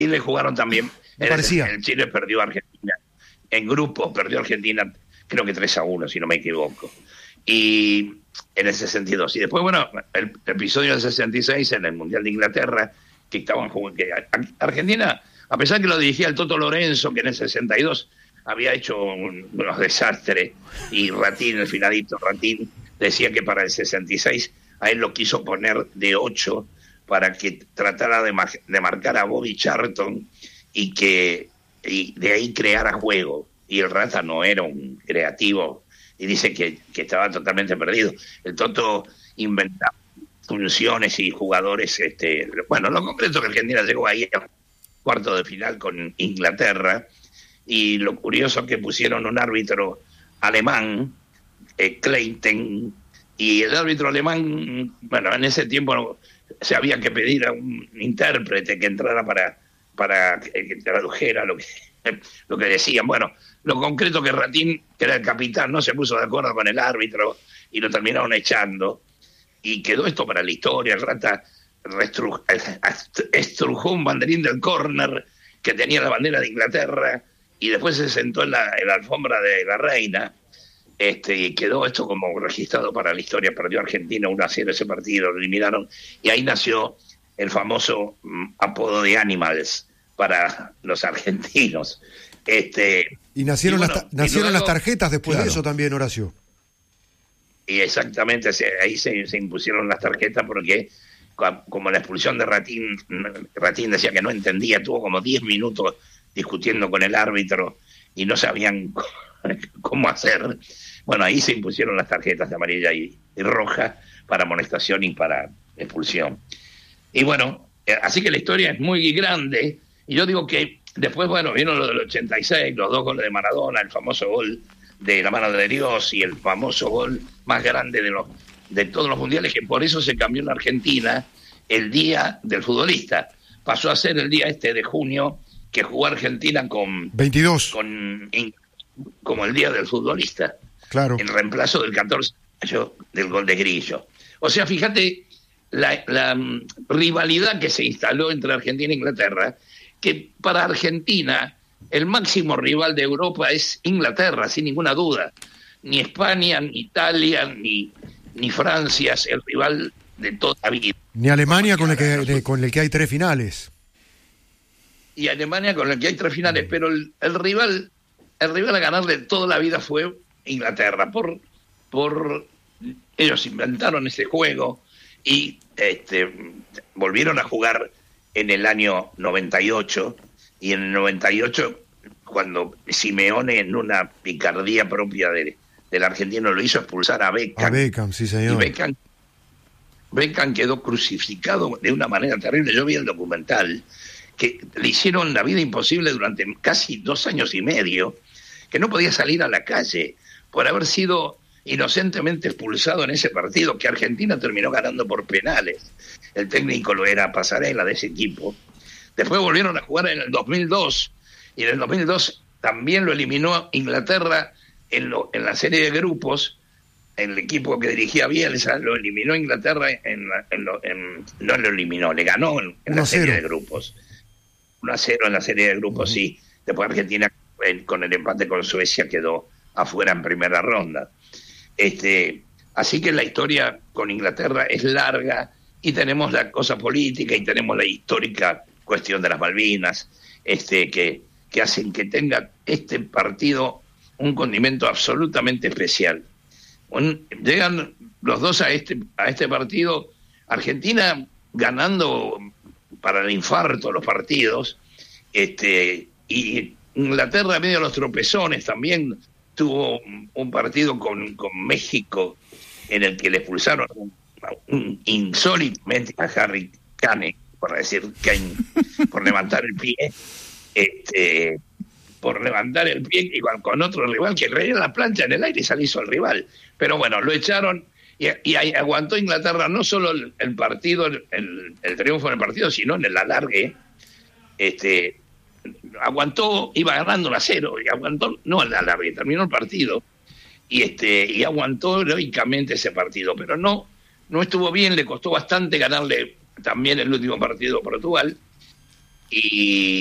le jugaron también. Parecía. El Chile perdió a Argentina. En grupo perdió a Argentina, creo que 3-1, si no me equivoco. Y en el 62. Y después, bueno, el episodio del 66 en el Mundial de Inglaterra, que estaban jugando. Argentina, a pesar que lo dirigía el Toto Lorenzo, que en el 62 había hecho unos desastres, y Ratín, el finadito Ratín, decía que para el 66 a él lo quiso poner de 8 para que tratara de marcar a Bobby Charlton y de ahí creara juego. Y el Rata no era un creativo, y dice que estaba totalmente perdido. El Toto inventaba funciones y jugadores. Bueno, lo concreto que Argentina llegó ahí al cuarto de final con Inglaterra, y lo curioso es que pusieron un árbitro alemán, Clayton, y el árbitro alemán, bueno, en ese tiempo se había que pedir a un intérprete que entrara para que tradujera lo que decían. Bueno, lo concreto que Ratín, que era el capitán, no se puso de acuerdo con el árbitro y lo terminaron echando, y quedó esto para la historia. El Rata estrujó un banderín del córner que tenía la bandera de Inglaterra, y después se sentó en la alfombra de la reina, y quedó esto como registrado para la historia. Perdió Argentina 1-0 ese partido, lo eliminaron, y ahí nació el famoso apodo de Animals para los argentinos. Y nacieron, bueno, nacieron las tarjetas después claro. de eso también, Horacio. Y exactamente, ahí se impusieron las tarjetas, porque como la expulsión de Ratín decía que no entendía, tuvo como 10 minutos discutiendo con el árbitro y no sabían cómo hacer. Bueno, ahí se impusieron las tarjetas de amarilla y roja para amonestación y para expulsión. Y bueno, así que la historia es muy grande, y yo digo que después, bueno, vino lo del 86, los 2 goles de Maradona, el famoso gol de la mano de Dios y el famoso gol más grande de todos los mundiales, que por eso se cambió en Argentina el día del futbolista. Pasó a ser el día de junio, que jugó Argentina con 22. Como el día del futbolista. Claro. En reemplazo del 14 de mayo del gol de Grillo. O sea, fíjate la rivalidad que se instaló entre Argentina e Inglaterra, que para Argentina el máximo rival de Europa es Inglaterra, sin ninguna duda. Ni España, ni Italia, ni Francia es el rival de toda la vida. Ni Alemania, con el que hay 3 finales. Y Alemania, con el que hay 3 finales, pero el rival a ganarle toda la vida fue Inglaterra. Por ellos inventaron ese juego, y volvieron a jugar en el año 98, y en el 98, cuando Simeone, en una picardía propia del argentino, lo hizo expulsar a Beckham. A Beckham, sí, señor. Y Beckham quedó crucificado de una manera terrible. Yo vi el documental, que le hicieron la vida imposible durante casi 2 años y medio, que no podía salir a la calle por haber sido inocentemente expulsado en ese partido, que Argentina terminó ganando por penales. El técnico lo era Pasarela, de ese equipo. Después volvieron a jugar en el 2002, y en el 2002 también lo eliminó Inglaterra en la serie de grupos. El equipo que dirigía Bielsa lo eliminó Inglaterra no lo eliminó, le ganó en la serie de grupos. 1-0 en la serie de grupos, sí. Después Argentina, con el empate con Suecia, quedó afuera en primera ronda. Así que la historia con Inglaterra es larga, y tenemos la cosa política, y tenemos la histórica cuestión de las Malvinas, que hacen que tenga este partido un condimento absolutamente especial. Llegan los dos a este partido, Argentina ganando para el infarto los partidos, y Inglaterra, medio de los tropezones, también tuvo un partido con México en el que le expulsaron insólitamente a Harry Kane, por decir Kane, por levantar el pie, y con otro rival que reía la plancha en el aire y se le hizo al rival. Pero bueno, lo echaron, y aguantó Inglaterra no solo el partido, el triunfo en el partido, sino en el alargue. Aguantó, iba ganando 1-0, y aguantó, no el alargue, terminó el partido, y aguantó heroicamente ese partido, pero no estuvo bien, le costó bastante ganarle también el último partido a Portugal. y